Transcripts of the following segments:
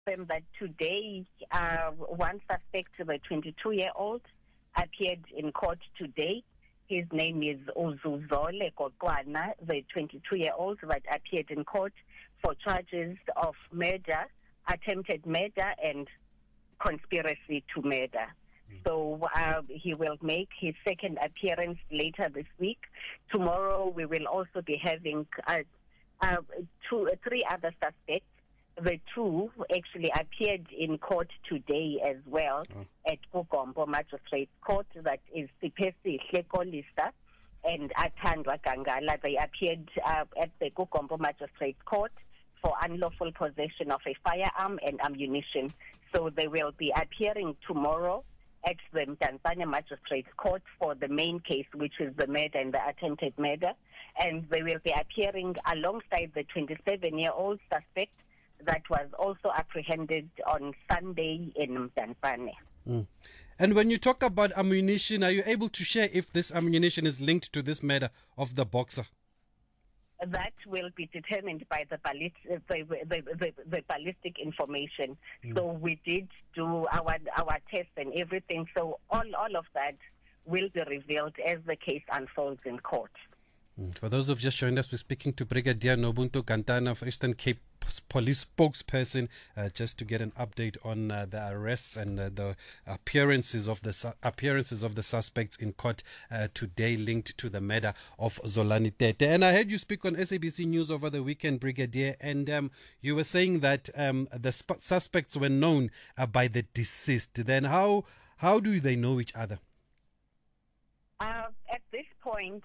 that today, one suspect, the 22-year-old, appeared in court today. His name is Uzuzole Kokwana, the 22-year-old that appeared in court for charges of murder, attempted murder, and conspiracy to murder. So he will make his second appearance later this week. Tomorrow we will also be having three other suspects. The two actually appeared in court today as well at Kugombo Magistrates Court, that is Sipesi Hlekolisa and Atandwa Gangala. They appeared at the Kugombo Magistrates Court for unlawful possession of a firearm and ammunition. So they will be appearing tomorrow at the Mdantsane Magistrates Court for the main case, which is the murder and the attempted murder. And they will be appearing alongside the 27-year-old suspect that was also apprehended on Sunday in Mdantsane. And when you talk about ammunition, are you able to share if this ammunition is linked to this murder of the boxer? That will be determined by the ballistic information. So we did do our tests and everything. So all of that will be revealed as the case unfolds in court. For those who have just joined us, we're speaking to Brigadier Nobuntu Gantana of Eastern Cape Police spokesperson, just to get an update on the arrests and the appearances of the suspects in court today, linked to the murder of Zolani Tete. And I heard you speak on SABC News over the weekend, Brigadier, and you were saying that the suspects were known by the deceased. Then how do they know each other? At this point,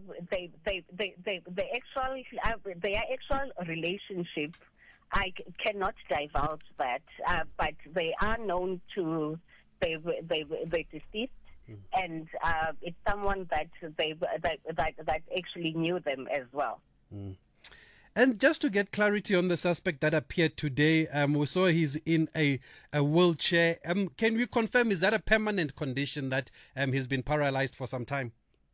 their actual relationship, I cannot divulge that, but they are known to the deceased, and it's someone that actually knew them as well. And just to get clarity on the suspect that appeared today, we saw he's in a wheelchair. Can we confirm, is that a permanent condition that he's been paralyzed for some time?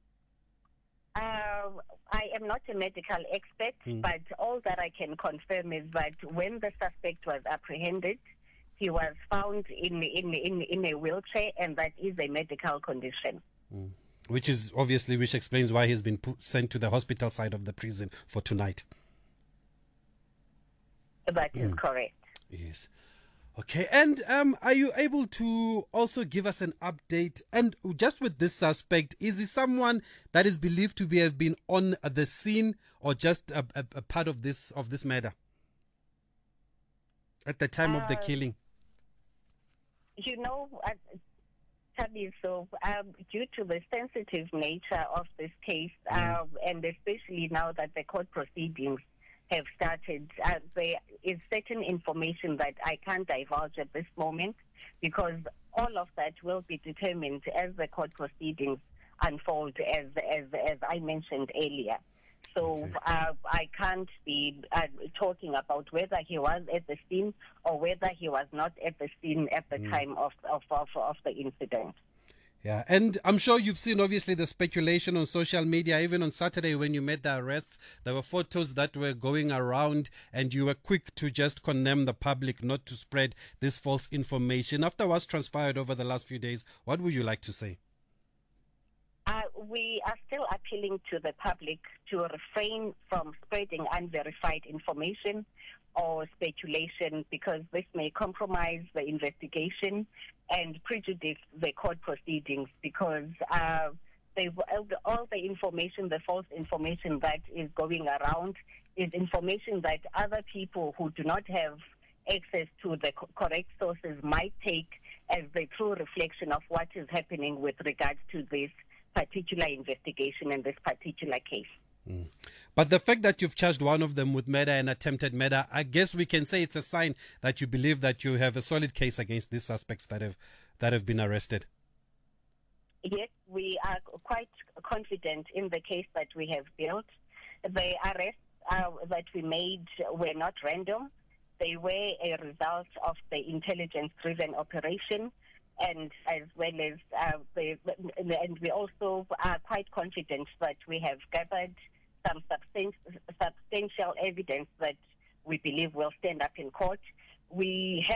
I am not a medical expert, but all that I can confirm is that when the suspect was apprehended, he was found in a wheelchair, and that is a medical condition. Which explains why he's been sent to the hospital side of the prison for tonight. That is correct. Yes. Okay, and are you able to also give us an update? And just with this suspect, is he someone that is believed to have been on the scene, or just a part of this murder at the time of the killing? Tabi, so due to the sensitive nature of this case, and especially now that the court proceedings have started, there is certain information that I can't divulge at this moment, because all of that will be determined as the court proceedings unfold, as I mentioned earlier. So I can't be talking about whether he was at the scene or whether he was not at the scene at the time of the incident. Yeah, and I'm sure you've seen, obviously, the speculation on social media. Even on Saturday when you made the arrests, there were photos that were going around, and you were quick to just condemn the public not to spread this false information. After what's transpired over the last few days, what would you like to say? We are still appealing to the public to refrain from spreading unverified information or speculation, because this may compromise the investigation and prejudice the court proceedings, because all the information, the false information that is going around, is information that other people who do not have access to the correct sources might take as the true reflection of what is happening with regards to this particular investigation and this particular case. But the fact that you've charged one of them with murder and attempted murder, I guess we can say it's a sign that you believe that you have a solid case against these suspects that have been arrested. Yes, we are quite confident in the case that we have built. The arrests that we made were not random. They were a result of the intelligence-driven operation, and as well as and we also are quite confident that we have gathered some substantial evidence that we believe will stand up in court. we